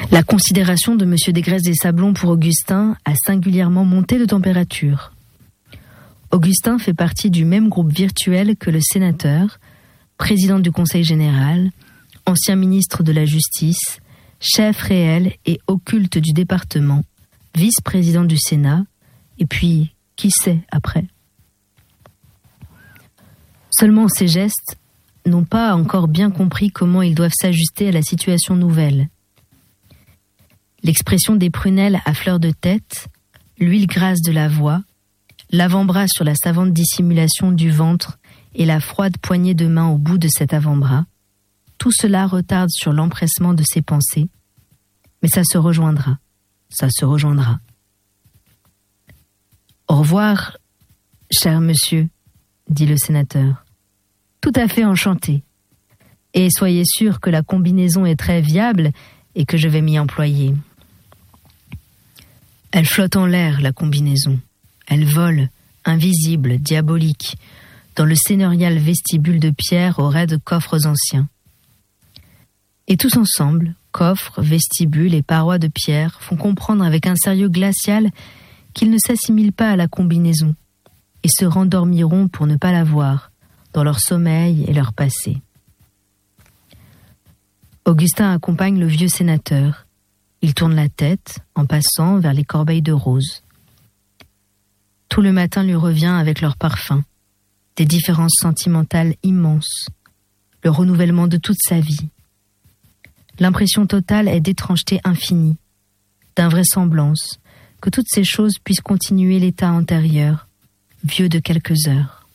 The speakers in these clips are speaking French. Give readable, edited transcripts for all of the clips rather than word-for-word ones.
La considération de M. Desgraisses des Sablons pour Augustin a singulièrement monté de température. Augustin fait partie du même groupe virtuel que le sénateur, président du Conseil général, ancien ministre de la Justice, chef réel et occulte du département, vice-président du Sénat, et puis, qui sait après? Seulement ces gestes n'ont pas encore bien compris comment ils doivent s'ajuster à la situation nouvelle. L'expression des prunelles à fleur de tête, l'huile grasse de la voix, l'avant-bras sur la savante dissimulation du ventre et la froide poignée de main au bout de cet avant-bras, tout cela retarde sur l'empressement de ses pensées, mais ça se rejoindra. Au revoir, cher monsieur, dit le sénateur. Tout à fait enchanté. Et soyez sûr que la combinaison est très viable et que je vais m'y employer. Elle flotte en l'air, la combinaison. Elle vole, invisible, diabolique, dans le seigneurial vestibule de pierre aux raides coffres anciens. Et tous ensemble, coffres, vestibules et parois de pierre, font comprendre avec un sérieux glacial qu'ils ne s'assimilent pas à la combinaison et se rendormiront pour ne pas la voir, dans leur sommeil et leur passé. Augustin accompagne le vieux sénateur. Il tourne la tête, en passant vers les corbeilles de roses. Tout le matin lui revient avec leur parfum, des différences sentimentales immenses, le renouvellement de toute sa vie. L'impression totale est d'étrangeté infinie, d'invraisemblance, que toutes ces choses puissent continuer l'état antérieur, vieux de quelques heures.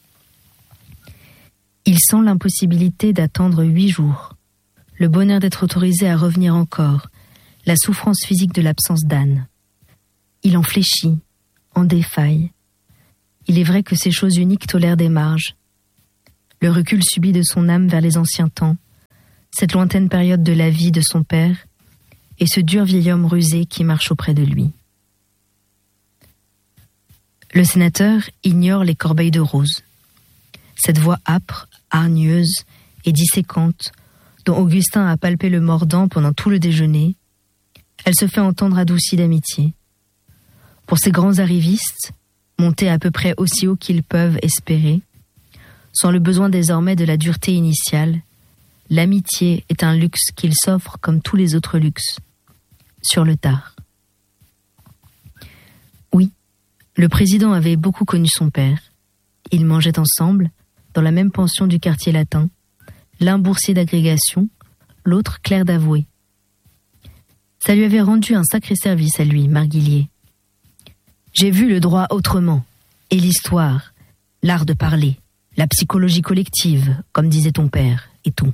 Il sent l'impossibilité d'attendre 8 jours, le bonheur d'être autorisé à revenir encore, la souffrance physique de l'absence d'Anne. Il en fléchit, en défaille. Il est vrai que ces choses uniques tolèrent des marges. Le recul subit de son âme vers les anciens temps, cette lointaine période de la vie de son père, et ce dur vieil homme rusé qui marche auprès de lui. Le sénateur ignore les corbeilles de roses. Cette voix âpre, hargneuse et disséquente, dont Augustin a palpé le mordant pendant tout le déjeuner, elle se fait entendre adoucie d'amitié. Pour ces grands arrivistes, montés à peu près aussi haut qu'ils peuvent espérer, sans le besoin désormais de la dureté initiale, l'amitié est un luxe qu'ils s'offrent comme tous les autres luxes, sur le tard. Oui, le président avait beaucoup connu son père. Ils mangeaient ensemble, dans la même pension du quartier latin, l'un boursier d'agrégation, l'autre clerc d'avoué. Ça lui avait rendu un sacré service à lui, Marguillier. J'ai vu le droit autrement, et l'histoire, l'art de parler, la psychologie collective, comme disait ton père, et tout.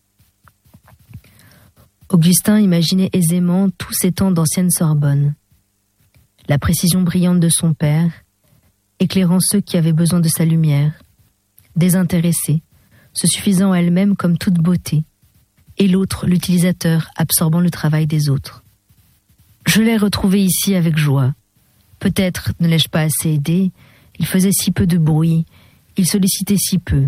Augustin imaginait aisément tous ces temps d'ancienne Sorbonne. La précision brillante de son père, éclairant ceux qui avaient besoin de sa lumière, désintéressée, se suffisant à elle-même comme toute beauté, et l'autre, l'utilisateur, absorbant le travail des autres. Je l'ai retrouvé ici avec joie. Peut-être ne l'ai-je pas assez aidé, il faisait si peu de bruit, il sollicitait si peu.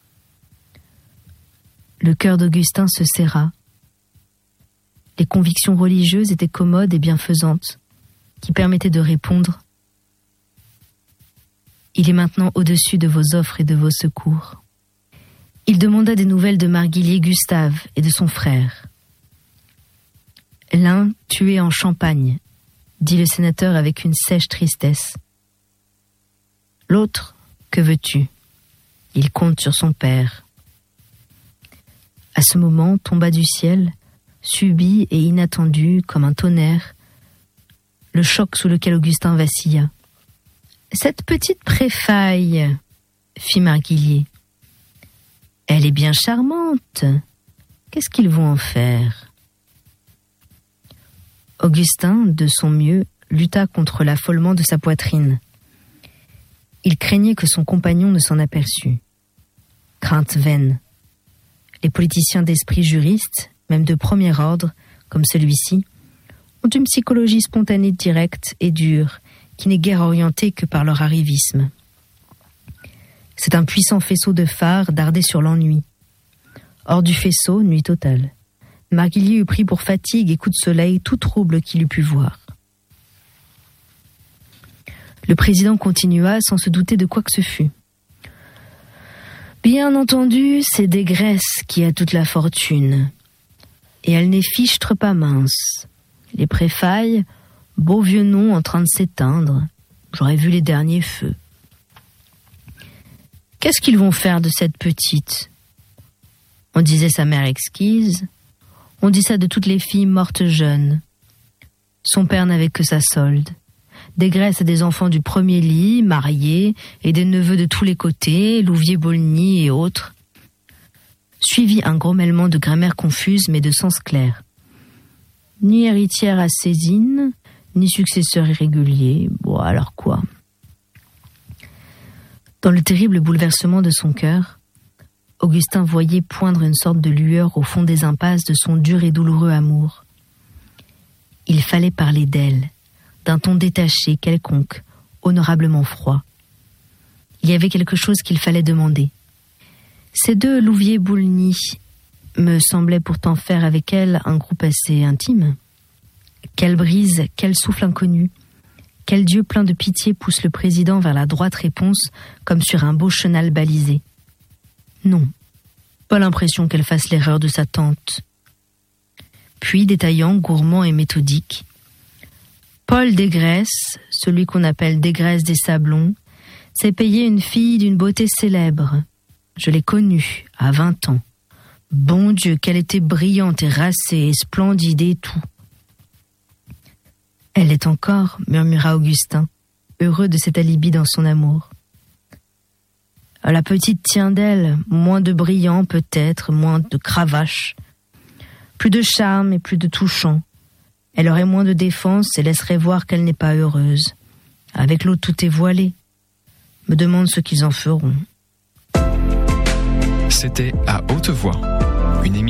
Le cœur d'Augustin se serra. Les convictions religieuses étaient commodes et bienfaisantes, qui permettaient de répondre « Il est maintenant au-dessus de vos offres et de vos secours. » Il demanda des nouvelles de Marguillier Gustave et de son frère. L'un tué en Champagne, dit le sénateur avec une sèche tristesse. L'autre, que veux-tu? Il compte sur son père. À ce moment tomba du ciel, subit et inattendu comme un tonnerre, le choc sous lequel Augustin vacilla. Cette petite préfaille, fit Marguillier. Elle est bien charmante. Qu'est-ce qu'ils vont en faire? Augustin, de son mieux, lutta contre l'affolement de sa poitrine. Il craignait que son compagnon ne s'en aperçût. Crainte vaine. Les politiciens d'esprit juriste, même de premier ordre, comme celui-ci, ont une psychologie spontanée directe et dure, qui n'est guère orientée que par leur arrivisme. C'est un puissant faisceau de phare dardé sur l'ennui. Hors du faisceau, nuit totale. Marguillier eut pris pour fatigue et coup de soleil tout trouble qu'il eût pu voir. Le président continua sans se douter de quoi que ce fût. Bien entendu, c'est Desgraisses qui a toute la fortune. Et elle n'est fichtre pas mince. Les Préfailles, beau vieux nom en train de s'éteindre. J'aurais vu les derniers feux. Qu'est-ce qu'ils vont faire de cette petite ? On disait sa mère exquise. On dit ça de toutes les filles mortes jeunes. Son père n'avait que sa solde. Desgraisses a des enfants du premier lit, mariés, et des neveux de tous les côtés, Louvier-Bolny et autres. Suivit un grommellement de grammaire confuse mais de sens clair. Ni héritière à Césine, ni successeur irrégulier. Bon, alors quoi ? Dans le terrible bouleversement de son cœur, Augustin voyait poindre une sorte de lueur au fond des impasses de son dur et douloureux amour. Il fallait parler d'elle, d'un ton détaché, quelconque, honorablement froid. Il y avait quelque chose qu'il fallait demander. Ces deux Louvier-Bolny me semblaient pourtant faire avec elle un groupe assez intime. Quelle brise, quel souffle inconnu, quel dieu plein de pitié pousse le président vers la droite réponse comme sur un beau chenal balisé. Non, pas l'impression qu'elle fasse l'erreur de sa tante. Puis, détaillant, gourmand et méthodique, Paul Desgraisses, celui qu'on appelle Desgraisses des Sablons, s'est payé une fille d'une beauté célèbre. Je l'ai connue, à 20 ans. Bon Dieu, qu'elle était brillante et racée et splendide et tout. Elle l'est encore, murmura Augustin, heureux de cet alibi dans son amour. La petite tient d'elle, moins de brillant peut-être, moins de cravache. Plus de charme et plus de touchant. Elle aurait moins de défense et laisserait voir qu'elle n'est pas heureuse. Avec l'autre tout est voilé. Me demande ce qu'ils en feront. C'était À Haute Voix, une émission